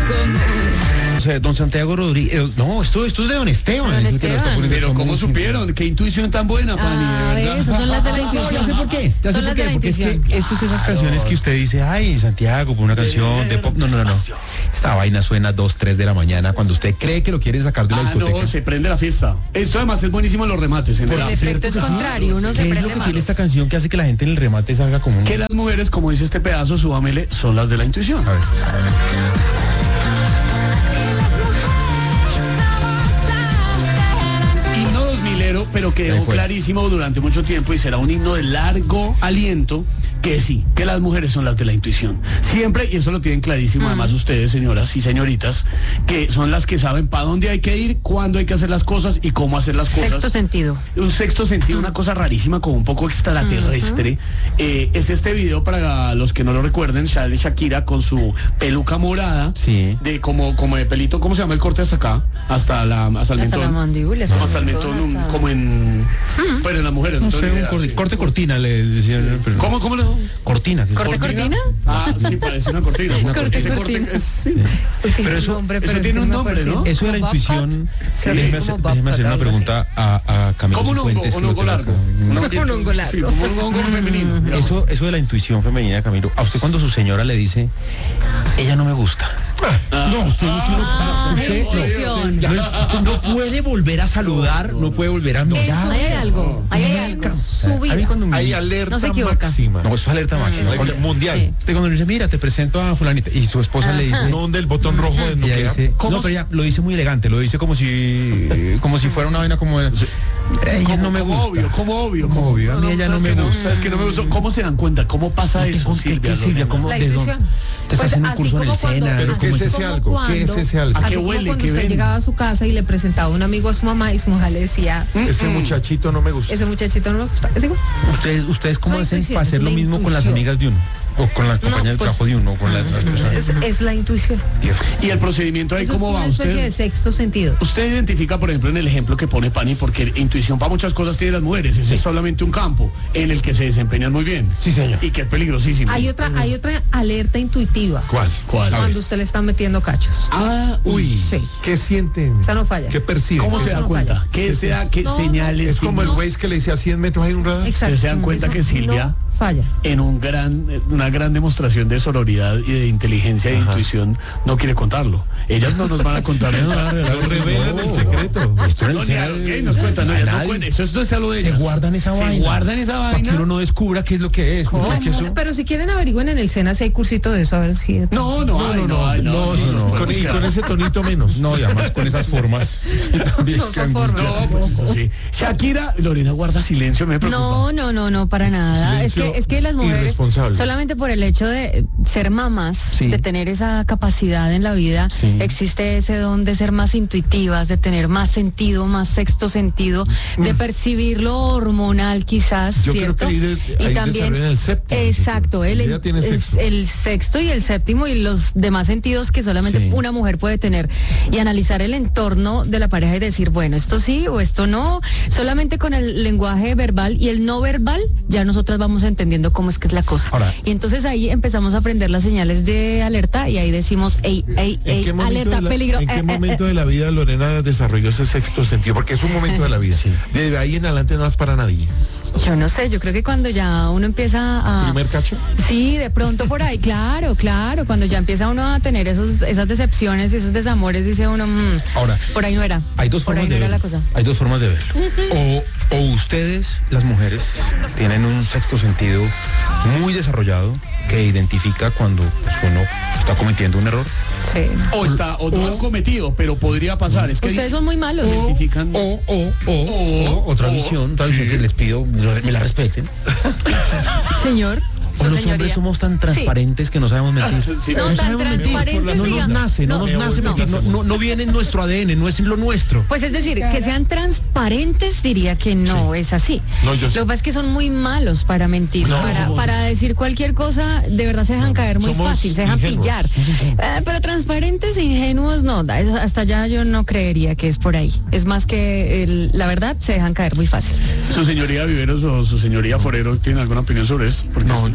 Don Santiago Rodríguez. No, esto es de Don Esteban. Don es el que lo está Esteban. poniendo Pero como ¿cómo un- supieron? Qué intuición tan buena, Pani, de verdad. Esas son las de la No, intuición. ya sé por qué. Ya sé Son por las qué. de la Porque es intuición. que estas esas canciones que usted dice, ay, Santiago, por una canción de pop. No. Esta vaina suena 2, 3 de la mañana cuando usted cree que lo quieren sacar de la discoteca. No, se prende la fiesta. Esto además es buenísimo en los remates. En El verdad. efecto es que sí. contrario, uno se ¿Qué es lo prende que más. tiene esta canción que hace que la gente en el remate salga como un... Que las mujeres, como dice este pedazo, súbamele, son las de la intuición. A ver. Himno 2000ero, pero Ahí quedó fue. clarísimo durante mucho tiempo y será un himno de largo aliento que sí, que las mujeres son las de la intuición. Siempre, y eso lo tienen clarísimo además ustedes, señoras y señoritas, que son las que saben para dónde hay que ir, cuándo hay que hacer las cosas y cómo hacer las cosas. Sexto sentido. Un sexto sentido, una cosa rarísima, como un poco extraterrestre. Es este video, para los que no lo recuerden, Shakira con su peluca morada, Sí. de como de pelito, ¿cómo se llama el corte hasta acá? Hasta el mentón. la mandíbula. No, hasta el mentón, como en... Pero en las mujeres, No tengo sé, ni un idea, sí. corte cortina le decían. pero- ¿Cómo le digo? Cortina. que- ¿Corte cortina? Ah, sí, parece una cortina. Corte Ese cortina. sí. Pero eso- eso tiene un nombre, ¿no? Eso de la intuición, Sí, déjeme es como déjeme hacer una Bobcat, pregunta a Camilo ¿Cómo un hongo? Cifuentes, Un que lo hongo tengo largo. acá. Un hongo largo. Sí, como un hongo femenino. digamos. Eso de la intuición femenina, Camilo, a usted cuando su señora le dice, ella no me gusta. No, usted intuición. usted no puede volver a saludar, no puede volver a mirar. Ahí hay algo. Ahí hay algo. Su A mí vida. cuando me- Hay alerta No se equivoca. máxima. No, eso es alerta máxima. Sí. Mundial. Sí. Usted cuando le dice, mira, te presento a fulanita, y su esposa le dice, No hunde el botón rojo de ella nuclear. dice, ¿Cómo no, pero ella lo dice muy elegante, lo dice como si fuera una vaina como, ella no me gusta. Como obvio. Como obvio, a mí ella no ¿sabes me que gusta. ¿Sabes que no me gustó? ¿Cómo se dan cuenta? ¿Cómo pasa eso, Silvia? Silvia, ¿cómo? La ¿De dónde? intuición. Te estás haciendo un así curso en el como cuando- SENA. ¿Pero qué es así ese como algo? ¿Qué es cuando- ese algo? ¿A Así qué como huele? cuando ¿Qué usted ven? llegaba a su casa y le presentaba a un amigo a su mamá y su mamá le decía, Ese muchachito no me gusta. ese muchachito no me gusta. ¿Es igual? ¿Ustedes cómo Soy hacen intuición, para hacer es lo una mismo con las intuición. amigas de uno? O con la compañía de pues, trabajo de uno, o con las personas. Es la intuición. Y el procedimiento ahí, Eso es ¿cómo como va una especie de usted? sexto sentido. Usted identifica, por ejemplo, en el ejemplo que pone Pani, porque intuición para muchas cosas tienen las mujeres. Ese es solamente un campo en el que se desempeñan muy bien. Sí, señor. Y que es peligrosísimo. Hay otra alerta intuitiva. ¿Cuál? ¿Cuál? Cuando usted le está metiendo cachos. Ah, uy. Sí. ¿Qué sienten? Esa no falla. ¿Qué perciben? ¿Cómo se Eso da no cuenta? falla. ¿Qué sea? ¿Qué No, señales? Es como el signos? Waze que le dice a 100 metros hay un radar. Exacto. Ustedes se dan cuenta Eso que Silvia, no falla. en una gran demostración de sororidad y de inteligencia e intuición, no quiere contarlo. Ellas no nos van a contar nada. Lo revelan el secreto. Esto en el No, ni SENA, a los gays nos cuentan, no, ellas no cuentan. Eso es algo de Se ellas. guardan esa vaina. Se guardan esa Para que vaina. uno no descubra qué es lo que es. porque es que eso- Pero si quieren averigüen en el SENA si hay cursito de eso, a ver si... No, Con ese tonito menos. No, y además con esas formas. No son formas. No, pues eso sí. Shakira, Lorena guarda silencio, me preocupa. No, para nada. Silencio Es que las mujeres, irresponsable. solamente por el hecho de ser mamás, Sí. de tener esa capacidad en la vida, Sí. existe ese don de ser más intuitivas, de tener más sentido, más sexto sentido, de percibir lo hormonal quizás, Yo creo ¿cierto? que ahí desarrollan el séptimo. Exacto, Ella tiene sexto. el sexto y el séptimo y los demás sentidos que solamente Sí. una mujer puede tener, y analizar el entorno de la pareja y decir, bueno, esto sí o esto no, solamente con el lenguaje verbal y el no verbal, ya nosotras vamos entendiendo cómo es que es la cosa. Ahora- y entonces ahí empezamos a aprender las señales de alerta y ahí decimos, ey, ¿En qué momento alerta, peligro. ¿En qué momento de la vida Lorena desarrolló ese sexto sentido? Porque es un momento de la vida. Sí. De ahí en adelante no es para nadie. Yo no sé, yo creo que cuando ya uno empieza a... ¿Primer cacho? Sí, de pronto por ahí, claro, cuando ya empieza uno a tener esas decepciones y esos desamores, dice uno, Ahora, por ahí no era. hay dos por formas ahí no de era la verlo. cosa. Hay dos formas de verlo. O ustedes, las mujeres, tienen un sexto sentido muy desarrollado que identifica cuando pues, uno está cometiendo un error. Sí. O no lo cometido, pero podría pasar. Es que Ustedes son muy malos. identifican. Otra visión que les pido, me la respeten. Señor. O su los señoría. hombres somos tan transparentes que no sabemos mentir. Sí, No, No tan sabemos mentir. transparentes, No diga. nos nace, no nos nace mentir. No viene en nuestro ADN, no es lo nuestro. Pues es decir, que sean transparentes diría que no es así. No, yo Lo sí. que pasa es que son muy malos para mentir, No, para decir cualquier cosa, de verdad se dejan caer muy somos fácil, se dejan ingenuos. pillar. Pero transparentes e ingenuos no, hasta allá yo no creería que es por ahí. Es más que la verdad se dejan caer muy fácil. ¿Su señoría Viveros o su señoría Forero tiene alguna opinión sobre esto? Porque No, yo.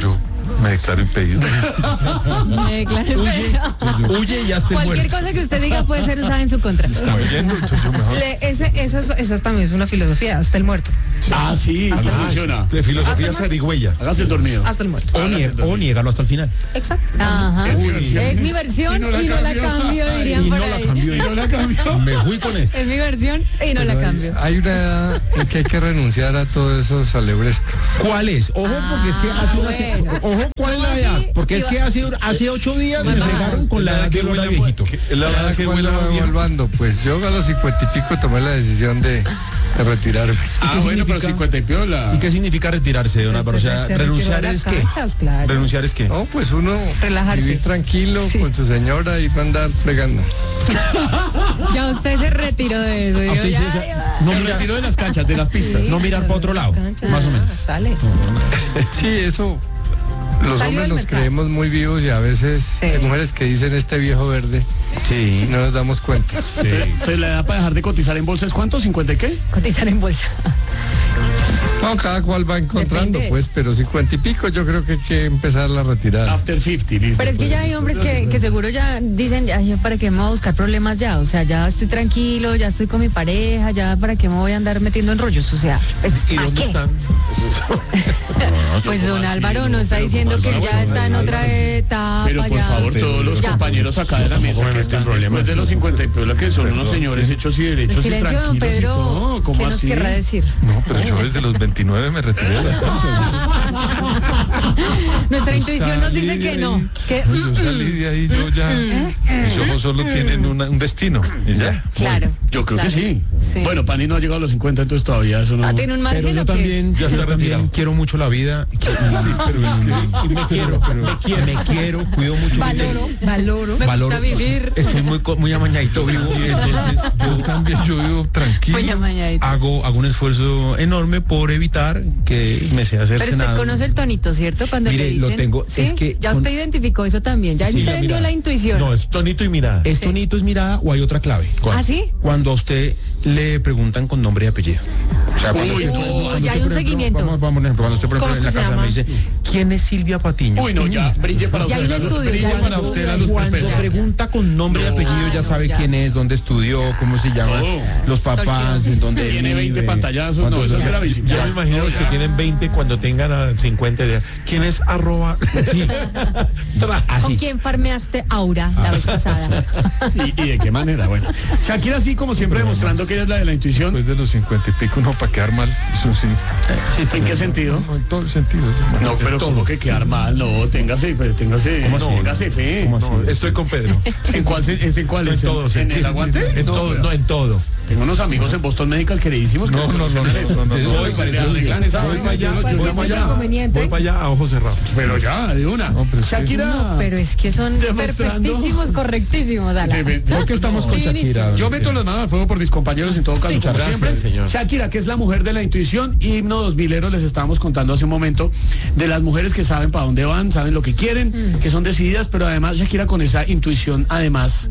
Me declaro impedido. Me declaro impedido. Huye y hazte Cualquier muerto. cosa que usted diga puede ser usada en su contra. Está oyendo, entonces yo mejor. Esa también es una filosofía, hasta el muerto. Ah, sí, así funciona. De filosofía zarigüeya. Hágase el dormido. Hasta el muerto. O niégalo hasta el final. Exacto. Ajá. Es mi versión. Es mi versión y no la cambio, dirían Y por no la ahí. cambió. Y no la cambió. Me fui con esto. Es mi versión y no la cambio. Hay una edad en que hay que renunciar a todos esos alebrestos. ¿Cuál es? Ojo, porque es que hace una bueno. Ojo, ¿cuál es ¿Cómo la edad? así? Porque es que hace 8 días me pegaron con la edad de Lola viejito. La verdad que huele a viejo. Volvando, pues yo a los 50 y pico tomé la decisión de retirarme. Ah, qué bueno, pero significa? 50 y piola. ¿Y qué significa retirarse, don Álvaro? O sea, Se retiró renunciar de las es qué. canchas, claro. ¿Renunciar es qué? No, pues uno Relajarse. vivir tranquilo Sí. con su señora y no andar fregando. Ya usted se retiró de eso. A Digo, usted dice, ya, o sea, ya. no Se mira, retiró de las canchas, de las pistas. no mirar para otro lado, más o menos. Sale. Sí, eso. Los Salió hombres del nos mercado. creemos muy vivos y a veces Sí. hay mujeres que dicen este viejo verde y Sí. no nos damos cuenta. ¿Se le da para dejar de cotizar en bolsa es cuánto? ¿50 y qué? Cotizar en bolsa. No, cada cual va encontrando, Depende. pues, pero 50 y pico yo creo que hay que empezar la retirada. After 50, listo. Pero es que pues. ya hay hombres que seguro ya dicen, ya, yo para qué me voy a buscar problemas ya, o sea, ya estoy tranquilo, ya estoy con mi pareja, ya para qué me voy a andar metiendo en rollos, o sea, pues, ¿Y ¿para dónde qué? están? Pues don ¿cómo así? Álvaro no está Pero diciendo ¿cómo que así? ya está en otra etapa. Pero por ya. favor, todos los Ya. compañeros acá de la mesa me que meto en están problemas. después de los 50 y piola, que son unos señores hechos y derechos y Silencio, don tranquilos y Pedro, todo. ¿Cómo ¿qué nos así? querrá decir? No, pero yo desde los 29 me retiré de las canchas. Nuestra intuición nos dice que no, que Yo salí de ahí, yo ya. Mis ojos solo tienen un destino. Y ya. claro. Yo creo claro. que sí. Sí. Bueno, Pani no ha llegado a los 50, entonces todavía eso no. Ah, tiene un Pero margen yo o qué? también, Ya está yo también retirado. quiero mucho la vida. Me quiero, cuido mucho. Valoro. Me gusta vivir. Estoy muy amañadito vivo y entonces yo vivo tranquilo. Muy amañadito. Hago un esfuerzo enorme por evitar que me sea Pero usted cercenado. conoce el tonito, ¿cierto? Cuando Mire, le dicen, lo tengo, ¿sí? es que Ya con- usted identificó eso también, ya Sí, entendió mira. la intuición. No, es tonito y mirada. ¿Es tonito, es mirada o hay otra clave? ¿Ah, sí? Cuando a usted le preguntan con nombre y apellido. O sea, cuando Uy, usted- no, cuando ya usted, hay por un ejemplo, seguimiento. Vamos, por ejemplo, cuando usted, por ¿Cómo ejemplo, en es la que se casa me llama? dice, ¿quién es Silvia Patiño? Uy, no, ya, brille para Ya hay usted. un estudio, Brille ya hay un para estudio. usted la luz Cuando perpétua. pregunta con nombre y No, apellido ya no, sabe ya. quién es, dónde estudió, cómo se llama, Todo. los papás, en dónde Tiene 20 vive, pantallazos, no, cuántos eso es años. gravísimo. Yo me imagino No, los que ya. tienen 20 cuando tengan a 50 días. ¿Quién es arroba? Sí. ¿Con Así. quién farmeaste Aura la vez pasada? ¿Y de qué manera? Bueno, Shakira sí, como siempre, demostrando que ella es la de la intuición. Después de los 50 y pico, no, para quedar mal. Eso sí. ¿En qué sentido? No, en todo el sentido. No, pero como que quedar mal, no, téngase fe. Téngase fe. ¿Cómo así? No, estoy con Pedro. ¿En cuál? ¿En cuál? En todo. ¿En el aguante? En todo, no, en todo. Tengo unos amigos en Boston Medical queridísimos que No, les no, no, solucionan eso. no, no, no, Voy no, para no, arreglar esa voy vaina, para allá, yo voy llamo para allá. Inconveniente. Voy para allá a ojos cerrados. Pero ya, de una. No, pero es que- Shakira. No, pero es que son Demostrando- perfectísimos, correctísimos, Alan. ¿Por qué estamos con Shakira? Yo meto las manos al fuego por mis compañeros en todo caso, como gracias, siempre. señor. Shakira, que es la mujer de la intuición, y himno 2000ero, les estábamos contando hace un momento de las mujeres que saben para dónde van, saben lo que quieren, que son decididas, pero además Shakira con esa intuición, además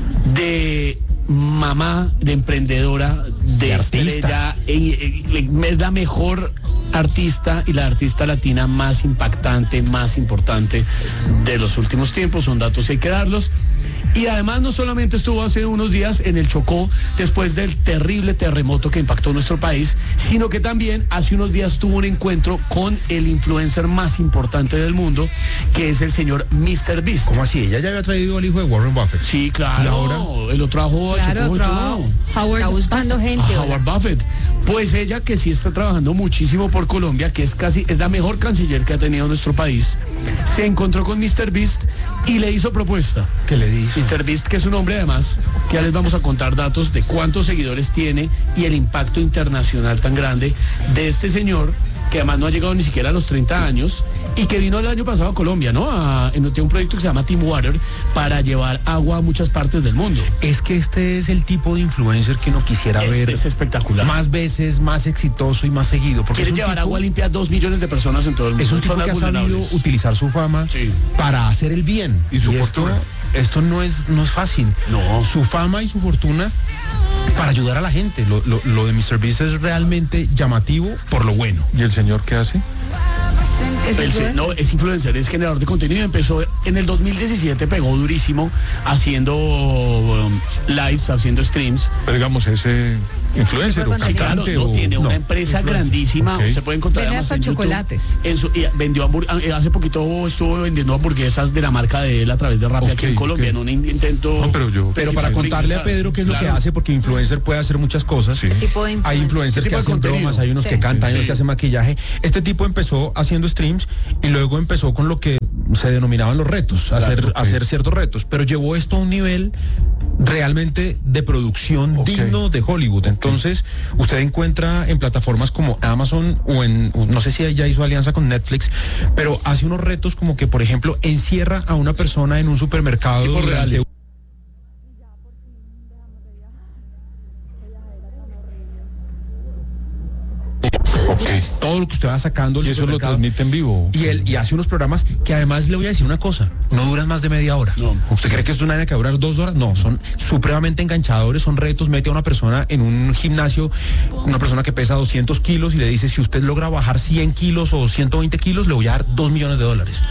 de mamá, de emprendedora, de artista. estrella, es la mejor artista y la artista latina más impactante, más importante de los últimos tiempos, son datos y hay que darlos. Y además no solamente estuvo hace unos días en el Chocó después del terrible terremoto que impactó nuestro país, sino que también hace unos días tuvo un encuentro con el influencer más importante del mundo, que es el señor Mr. Beast. ¿Cómo así? Ella ya había traído al hijo de Warren Buffett. Sí, claro. ¿Y ahora? Él lo trajo a Claro, Chocó, trabajo. Howard. Está buscando gente. a hola. Howard Buffett. Pues ella, que sí está trabajando muchísimo por Colombia, que es la mejor canciller que ha tenido nuestro país, se encontró con Mr. Beast y le hizo propuesta. ¿Qué le dijo? Mr. Beast, que es un hombre además, que ya les vamos a contar datos de cuántos seguidores tiene y el impacto internacional tan grande de este señor, que además no ha llegado ni siquiera a los 30 años y que vino el año pasado a Colombia, ¿no? Tiene un proyecto que se llama Team Water para llevar agua a muchas partes del mundo. Es que este es el tipo de influencer que uno quisiera ver Es espectacular. más veces, más exitoso y más seguido. Porque Quiere es un llevar tipo- agua limpia a 2 millones de personas en todo el mundo. Es un en tipo zonas que ha sabido vulnerables. utilizar su fama Sí. para hacer el bien. Y su esto, fortuna. esto no es fácil. No. Su fama y su fortuna para ayudar a la gente. Lo de Mr. Beast es realmente llamativo por lo bueno. ¿Y el señor qué hace? ¿Es influencer? No, es influencer, es generador de contenido. Empezó en el 2017, pegó durísimo haciendo lives, haciendo streams. Pero digamos, ese influencer o Sí, Claro, cantante no, o... tiene una empresa grandísima. Ok. Usted puede encontrar Vende además hasta en YouTube, chocolates. y vendió hace poquito estuvo vendiendo hamburguesas de la marca de él a través de Rappi aquí en Ok, Colombia, ok. en un intento. No, Pero para contarle a Pedro qué es lo que Claro. hace, porque influencer puede hacer muchas cosas. Sí. ¿Qué tipo de Hay influencer? influencers ¿Qué que tipo de hacen contenido? bromas, hay unos Sí. que cantan, hay unos Sí. que hacen maquillaje. Este tipo empezó haciendo streams y luego empezó con lo que se denominaban los retos, hacer ciertos retos, pero llevó esto a un nivel realmente de producción Ok. digno de Hollywood. Entonces, usted encuentra en plataformas como Amazon o no sé si ya hizo alianza con Netflix, pero hace unos retos como que, por ejemplo, encierra a una persona en un supermercado Tipo durante reality. todo lo que usted va sacando del Y eso lo supermercado. transmite en vivo. Y hace unos programas que además le voy a decir una cosa, no duran más de media hora. No. ¿Usted cree que es una vaina que va a durar 2 horas? No, son supremamente enganchadores, son retos, mete a una persona en un gimnasio, una persona que pesa 200 kilos y le dice, si usted logra bajar 100 kilos o 120 kilos, le voy a dar $2 millones.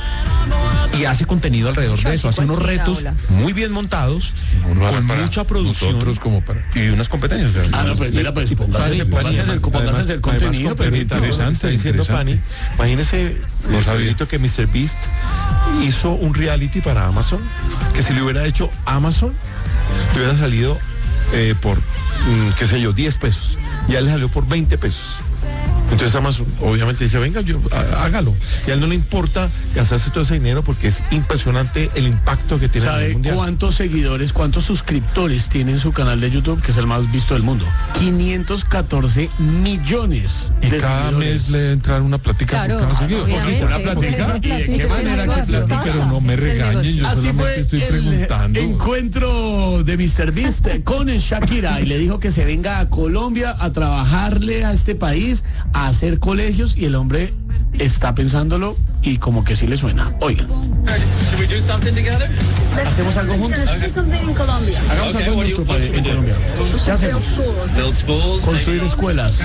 Y hace contenido alrededor de eso, hace unos cualquiera retos habla. muy bien montados, Uno con para mucha producción nosotros como para... y unas competencias. No, pues mira, pues póngase a hacer contenido, pero interesante, está diciendo Pani, interesante. imagínese No el sabía. proyecto que Mr. Beast hizo un reality para Amazon, que si le hubiera hecho Amazon, le hubiera salido por, qué sé yo, 10 pesos. Y a él le salió por 20 pesos. Entonces Amazon obviamente dice, venga, hágalo. Y a él no le importa gastarse todo ese dinero porque es impresionante el impacto que tiene en el ¿Sabe mundial. cuántos seguidores, cuántos suscriptores tiene en su canal de YouTube, que es el más visto del mundo? 514 millones Y de cada seguidores. mes le entra una plática Claro, por cada seguidor. obviamente. Una plática. ¿Y de qué manera que negocio. plática? Pero no me Es el regañen, negocio. yo Así solamente fue estoy el preguntando. encuentro de Mr. Beast con Shakira y le dijo que se venga a Colombia a trabajarle a este país, a hacer colegios, y el hombre está pensándolo y como que sí le suena. Oigan, Should we do something together? ¿hacemos algo juntos? Let's do something in Colombia. Hagamos Okay, algo en what nuestro do país, you en do? Colombia. ¿Qué hacemos? Build schools. Construir escuelas.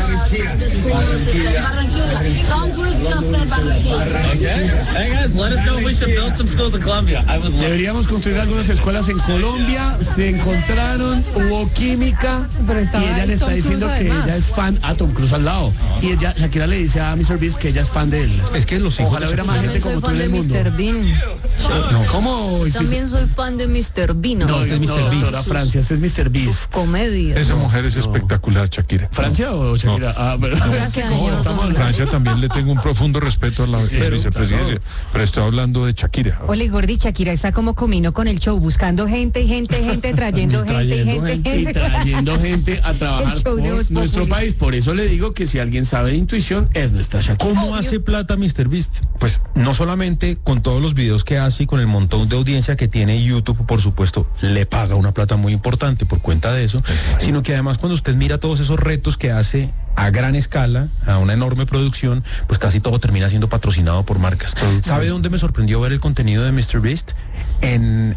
Barranquilla. Tom Cruise just said Barranquilla. Okay. Hey guys, let us know if we should build some schools in Colombia. I would love. Deberíamos construir algunas escuelas en Colombia. Se encontraron, hubo química Pero y estaba ella ahí le está Tom diciendo Cruise que además. ella es fan a Tom Cruise al lado. Y ella, Shakira le dice a Mr. Beast que ella es fan de él. Es que los hijos Ojalá de hubiera más También gente soy como tú fan en de el mundo. Mr. Bean. ¿Cómo? También soy fan de Mr. Bean. No, este es Mr. Beast. Doctora Francia, este es Mr. Beast. Comedia. Esa mujer es espectacular, Shakira. ¿Francia o Shakira? Ah, pero es que como no, estamos no. hablando. Francia también le tengo un profundo respeto a la Sí, vicepresidencia, claro. pero estoy hablando de Shakira. Ole, Gordi, Shakira está como comino con el show, buscando gente, trayendo gente. Y trayendo gente a trabajar El show de por Voz nuestro Populi. país. Por eso le digo que si alguien sabe de intuición, es nuestra Shakira. ¿Cómo hace plata Mr. Beast? Pues no solamente con todos los videos que hace y con el montón de audiencia que tiene YouTube, por supuesto, le paga una plata muy importante por cuenta de eso, sino que además cuando usted mira todos esos retos que hace a gran escala, a una enorme producción, pues casi todo termina siendo patrocinado por marcas. ¿Sabe dónde me sorprendió ver el contenido de Mr. Beast? En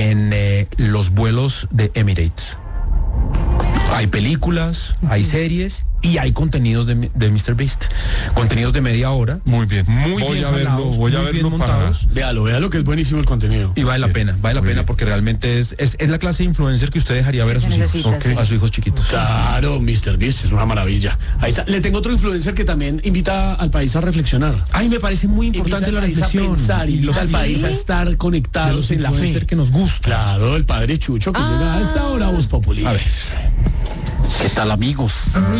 los vuelos de Emirates. Hay películas, hay series y hay contenidos de Mr. Beast. Contenidos de media hora. Muy bien. Muy voy bien a verlo, jalados, voy a muy bien verlo para... montados. Véalo que es buenísimo el contenido. Y vale la pena Muy bien. porque realmente es la clase de influencer que usted dejaría ver a Que se sus hijos, necesita, sí. a sus hijos chiquitos. Claro, Mr. Beast es una maravilla. Ahí está. Le tengo otro influencer que también invita al país a reflexionar. Ay, me parece muy importante Invita la al país reflexión. a pensar, invita al ¿Sí? país a estar de conectados los en la fe. influencers que nos gusta. Claro, el padre Chucho que llega a esta hora a Voz Populi. A ver. ¿Qué tal, amigos?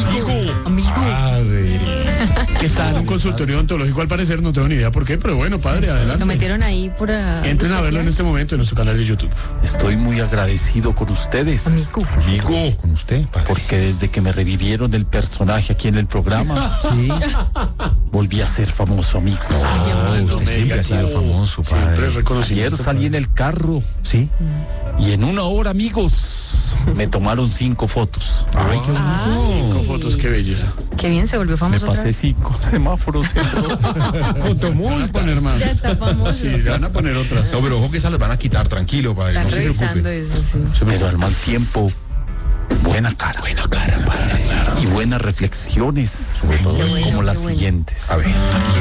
Padre. Que está en un consultorio ontológico al parecer, no tengo ni idea por qué, pero bueno, padre, adelante. Lo metieron ahí por... Entren a verlo en este momento en nuestro canal de YouTube. Estoy muy agradecido con ustedes. Amigo, con usted, padre. Porque desde que me revivieron el personaje aquí en el programa, Sí. volví a ser famoso, amigo. No, usted siempre ha sido famoso, Siempre padre. es reconocimiento. Ayer salí en el carro Sí. y en una hora, amigos, me tomaron 5 fotos. Ay, qué bonito. 5 fotos, qué belleza. Qué bien, se volvió Me famoso otra pasé vez. 5 semáforos. Van a poner más. Ya está famoso. Sí, le van a poner otras. No, pero ojo que esas las van a quitar, tranquilo, padre. Están No se revisando preocupe. eso, sí. Pero al mal tiempo, buena cara. Y buenas reflexiones, Qué bueno, como las qué bueno. siguientes. A ver.